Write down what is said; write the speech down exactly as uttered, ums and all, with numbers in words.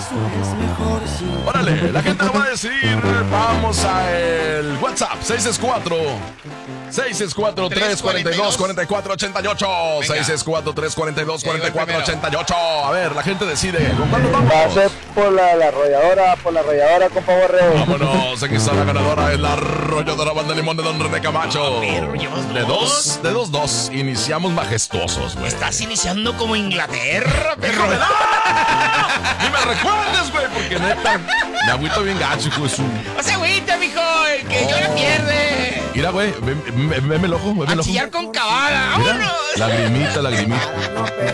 Órale, la gente lo va a decir. Vamos a el WhatsApp. seis cuatro seis cuatro tres cuatro dos cuatro cuatro ocho ocho. seis cuatro tres cuatro dos cuatro cuatro ocho ocho. A ver, la gente decide. ¿Con cuánto vamos? Pase por la, la arrolladora, por la arrolladora, compa Borrego. Vámonos, aquí está la ganadora, es la arrolladora Banda Limón de Don René Camacho. De dos, de dos, dos. Iniciamos majestuosos, güey. Estás iniciando como Inglaterra, perro. Ni me recuerdes, güey, porque neta, me agüito bien gacho, hijo de su. O sea, agüita, mijo, el que yo la pierde. Mira, güey, veme el ojo, veme el A ojo. chillar con cabana, Mira, vámonos. lagrimita, lagrimita.